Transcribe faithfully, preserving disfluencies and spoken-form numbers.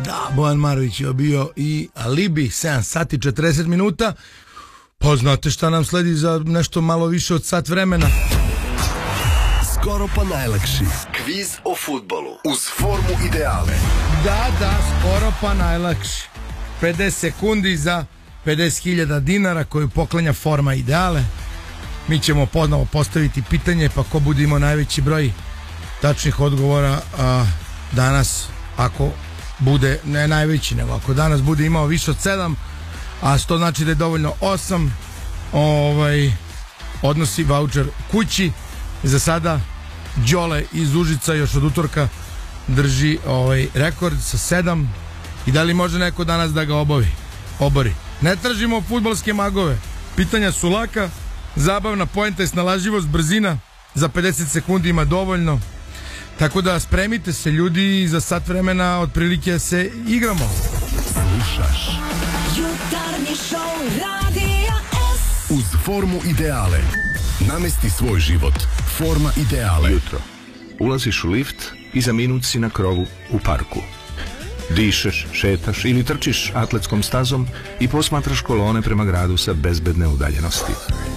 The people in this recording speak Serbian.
Da, Bojan Marović je bio i Alibi, sedam sati četrdeset minuta. Pa znate šta nam sledi za nešto malo više od sat vremena. Skoro pa najlakši kviz o fudbalu uz formu ideale. Da, da, skoro pa najlakši. pedeset sekundi za pedeset hiljada dinara koju poklanja forma ideale. Mi ćemo ponovo postaviti pitanje, pa ko bude imao najveći broj tačnih odgovora a, danas, ako bude, ne najveći, nego ako danas bude imao više od sedam, a to znači da je dovoljno osam, ovaj, odnosi vaučer kući. Za sada Đole iz Užica još od utorka drži ovaj rekord sa sedam. I da li može neko danas da ga obavi? Obori. Ne tražimo fudbalske magove. Pitanja su laka, zabavna, poenta je snalažljivost, brzina. Za pedeset sekundi ima dovoljno. Tako da spremite se ljudi, za sat vremena otprilike se igramo. Slušaš Jutarnji šou Radija S. uz formu ideale. Namesti svoj život. Forma ideale. Jutro. Ulaziš u lift i za minut si na krovu u parku. Dišeš, šetaš ili trčiš atletskom stazom i posmatraš kolone prema gradu sa bezbedne udaljenosti.